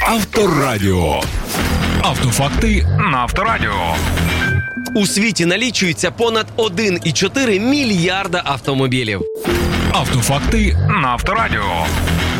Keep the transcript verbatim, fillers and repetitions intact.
Авторадіо. Автофакти на Авторадіо. У світі налічується понад один цілих чотири мільярда автомобілів. Автофакти на Авторадіо.